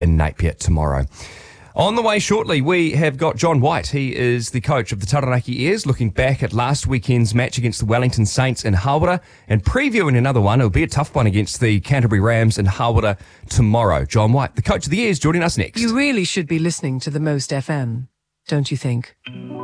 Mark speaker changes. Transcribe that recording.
Speaker 1: in Napier tomorrow. On the way shortly, we have got John White. He is the coach of the Taranaki Airs, looking back at last weekend's match against the Wellington Saints in Hawera and previewing another one. It'll be a tough one against the Canterbury Rams in Hawera tomorrow. John White, the coach of the Airs, joining us next.
Speaker 2: You really should be listening to The Most FM, don't you think?